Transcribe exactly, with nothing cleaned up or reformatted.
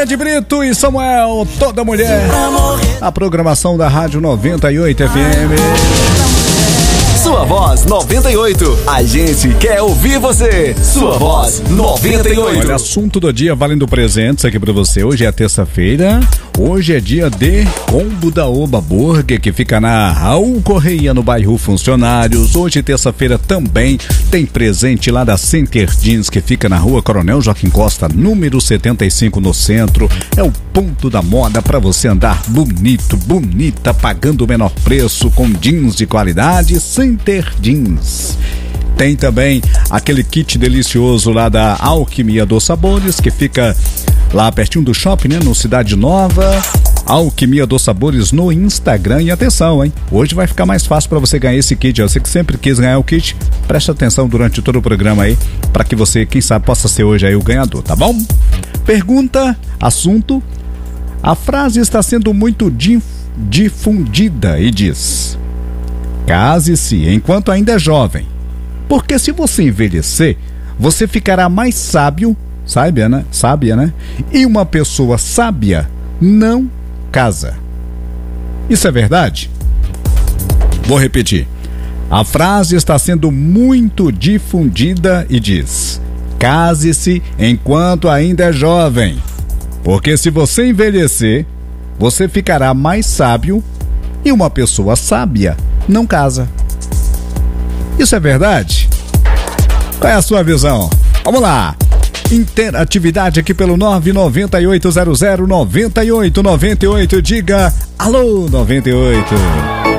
Ed Brito e Samuel, Toda Mulher. A programação da Rádio noventa e oito F M. Sua Voz noventa e oito. A gente quer ouvir você. Sua Voz noventa e oito. Olha, assunto do dia valendo presentes aqui pra você. Hoje é terça-feira. Hoje é dia de Combo da Oba Burger, que fica na Raul Correia, no bairro Funcionários. Hoje, terça-feira, também tem presente lá da Center Jeans, que fica na rua Coronel Joaquim Costa, número setenta e cinco, no centro. É o ponto da moda pra você andar bonito, bonita, pagando o menor preço, com jeans de qualidade. Center Jeans. Tem também aquele kit delicioso lá da Alquimia dos Sabores, que fica lá pertinho do shopping, né? No Cidade Nova. Alquimia dos Sabores no Instagram. E atenção, hein? Hoje vai ficar mais fácil para você ganhar esse kit. Você que sempre quis ganhar o kit, preste atenção durante todo o programa aí, para que você, quem sabe, possa ser hoje aí o ganhador, tá bom? Pergunta, assunto. A frase está sendo muito dif- difundida e diz: case-se enquanto ainda é jovem, porque se você envelhecer, você ficará mais sábio, sábia, né? Sábia, né? E uma pessoa sábia não casa. Isso é verdade? Vou repetir. A frase está sendo muito difundida e diz: case-se enquanto ainda é jovem, porque se você envelhecer, você ficará mais sábio e uma pessoa sábia não casa. Isso é verdade? Qual é a sua visão? Vamos lá! Interatividade aqui pelo nove nove oito zero zero nove oito nove oito. Diga alô noventa e oito.